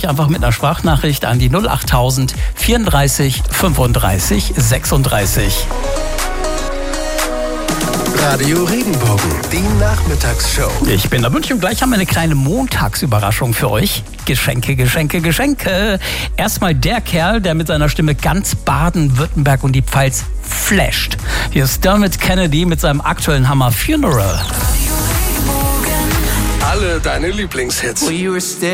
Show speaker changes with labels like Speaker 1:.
Speaker 1: Einfach mit einer Sprachnachricht an die 08000 34 35 36.
Speaker 2: Radio Regenbogen, die Nachmittagsshow.
Speaker 1: Ich bin der Wünsch und gleich haben wir eine kleine Montagsüberraschung für euch. Geschenke, Geschenke, Geschenke. Erstmal der Kerl, der mit seiner Stimme ganz Baden-Württemberg und die Pfalz flasht. Hier ist Dermot Kennedy mit seinem aktuellen Hammer Funeral.
Speaker 2: Alle deine Lieblingshits.